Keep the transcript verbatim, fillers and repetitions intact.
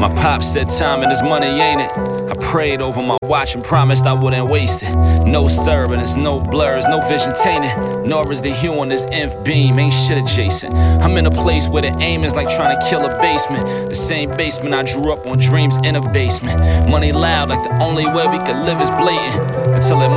My pop said time and his money, ain't it? I prayed over my watch and promised I wouldn't waste it. No sir, and it's no blurs, no vision tainted. Nor is the hue on this inf beam, ain't shit adjacent. I'm in a place where the aim is like trying to kill a basement. The same basement I grew up on, dreams in a basement. Money loud, like the only way we could live is blatant. Until it